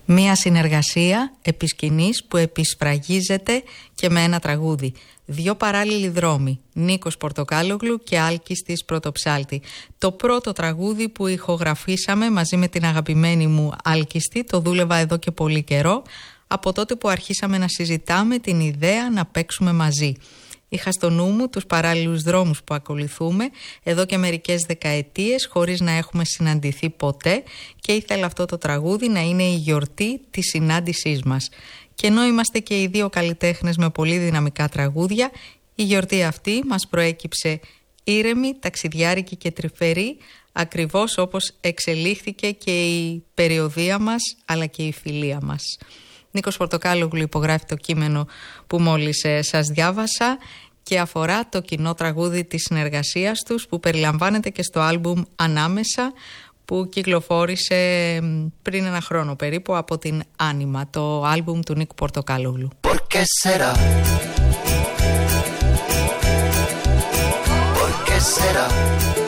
Μία συνεργασία επί σκηνής που επισφραγίζεται και με ένα τραγούδι. Δύο παράλληλοι δρόμοι, Νίκος Πορτοκάλογλου και Άλκης της Πρωτοψάλτη. Το πρώτο τραγούδι που ηχογραφήσαμε μαζί με την αγαπημένη μου Άλκιστη, το δούλευα εδώ και πολύ καιρό, από τότε που αρχίσαμε να συζητάμε την ιδέα να παίξουμε μαζί. Είχα στο νου μου τους παράλληλους δρόμους που ακολουθούμε εδώ και μερικές δεκαετίες χωρίς να έχουμε συναντηθεί ποτέ και ήθελα αυτό το τραγούδι να είναι η γιορτή της συνάντησής μας. Και ενώ είμαστε και οι δύο καλλιτέχνες με πολύ δυναμικά τραγούδια, η γιορτή αυτή μας προέκυψε ήρεμη, ταξιδιάρικη και τρυφερή, ακριβώς όπως εξελίχθηκε και η περιοδεία μας αλλά και η φιλία μας. Νίκος Πορτοκάλογλου υπογράφει το κείμενο που μόλις σας διάβασα και αφορά το κοινό τραγούδι της συνεργασίας τους που περιλαμβάνεται και στο άλμπουμ Ανάμεσα που κυκλοφόρησε πριν ένα χρόνο περίπου από την Άνιμα, το άλμπουμ του Νίκου Πορτοκάλογλου. ¿Por qué será?